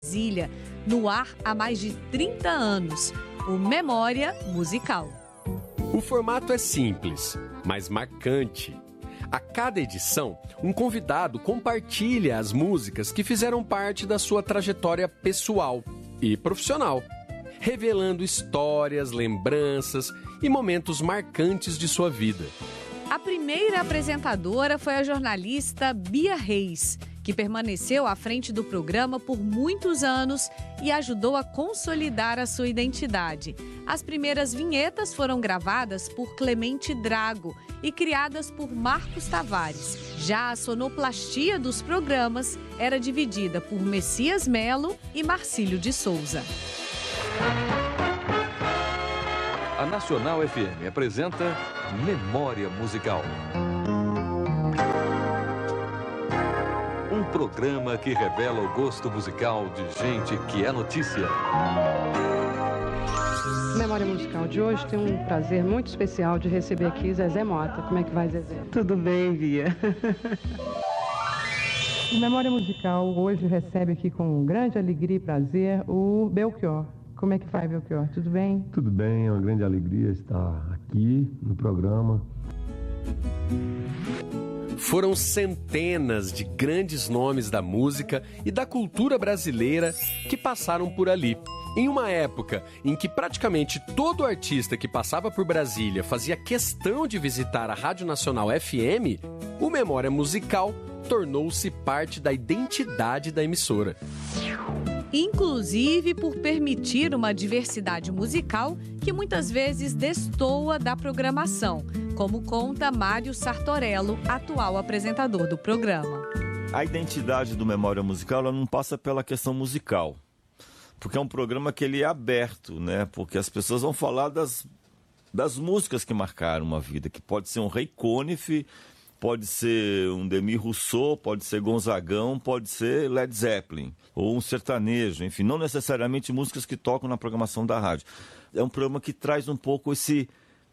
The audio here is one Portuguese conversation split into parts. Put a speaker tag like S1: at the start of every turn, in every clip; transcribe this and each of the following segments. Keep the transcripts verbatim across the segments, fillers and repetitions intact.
S1: Brasília, no ar há mais de trinta anos, o Memória Musical.
S2: O formato é simples, mas marcante. A cada edição, um convidado compartilha as músicas que fizeram parte da sua trajetória pessoal e profissional, revelando histórias, lembranças e momentos marcantes de sua vida.
S1: A primeira apresentadora foi a jornalista Bia Reis, que permaneceu à frente do programa por muitos anos e ajudou a consolidar a sua identidade. As primeiras vinhetas foram gravadas por Clemente Drago e criadas por Marcos Tavares. Já a sonoplastia dos programas era dividida por Messias Melo e Marcílio de Souza.
S3: A Nacional F M apresenta Memória Musical. Um programa que revela o gosto musical de gente que é notícia.
S4: Memória Musical de hoje tem um prazer muito especial de receber aqui Zezé Mota. Como é que vai, Zezé?
S5: Tudo bem, Bia.
S4: O Memória Musical hoje recebe aqui com grande alegria e prazer o Belchior. Como é que vai, Belchior? Tudo bem?
S5: Tudo bem, é uma grande alegria estar aqui no programa.
S2: Foram centenas de grandes nomes da música e da cultura brasileira que passaram por ali. Em uma época em que praticamente todo artista que passava por Brasília fazia questão de visitar a Rádio Nacional F M, o Memória Musical tornou-se parte da identidade da emissora.
S1: Inclusive por permitir uma diversidade musical que muitas vezes destoa da programação, como conta Mário Sartorello, atual apresentador do programa.
S6: A identidade do Memória Musical ela não passa pela questão musical, porque é um programa que ele é aberto, né? Porque as pessoas vão falar das, das músicas que marcaram uma vida, que pode ser um Ray Conniff, pode ser um Demi Rousseau, pode ser Gonzagão, pode ser Led Zeppelin, ou um sertanejo, enfim, não necessariamente músicas que tocam na programação da rádio. É um programa que traz um pouco esse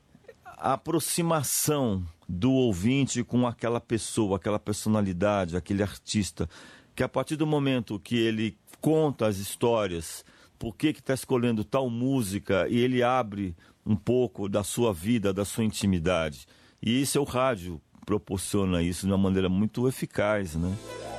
S6: a aproximação do ouvinte com aquela pessoa, aquela personalidade, aquele artista, que a partir do momento que ele conta as histórias, por que que está escolhendo tal música, e ele abre um pouco da sua vida, da sua intimidade. E isso é o rádio, proporciona isso de uma maneira muito eficaz, né?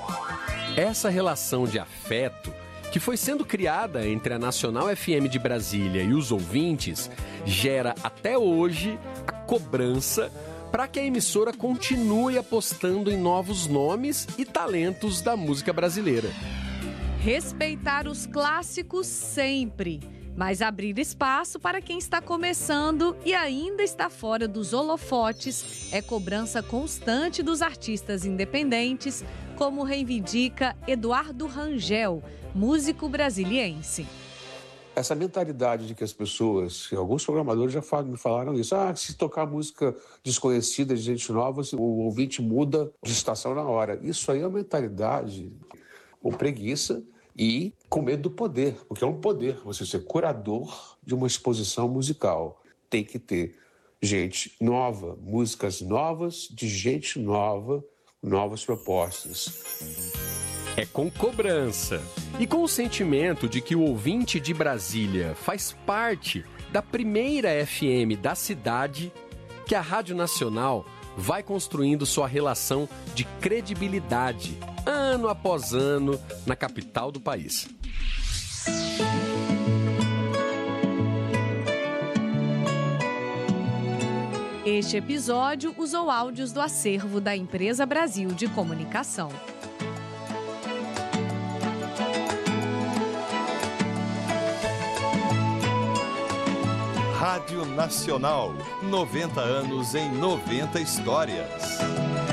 S2: Essa relação de afeto que foi sendo criada entre a Nacional F M de Brasília e os ouvintes gera até hoje a cobrança para que a emissora continue apostando em novos nomes e talentos da música brasileira.
S1: Respeitar os clássicos sempre, mas abrir espaço para quem está começando e ainda está fora dos holofotes é cobrança constante dos artistas independentes, como reivindica Eduardo Rangel, músico brasiliense.
S7: Essa mentalidade de que as pessoas, alguns programadores já falam, me falaram isso, ah, se tocar música desconhecida de gente nova, o ouvinte muda de estação na hora. Isso aí é uma mentalidade com preguiça e com medo do poder, porque é um poder você ser curador de uma exposição musical. Tem que ter gente nova, músicas novas, de gente nova, novas propostas.
S2: É com cobrança e com o sentimento de que o ouvinte de Brasília faz parte da primeira F M da cidade que a Rádio Nacional vai construindo sua relação de credibilidade, ano após ano, na capital do país.
S1: Este episódio usou áudios do acervo da Empresa Brasil de Comunicação.
S8: Rádio Nacional, noventa anos em noventa histórias.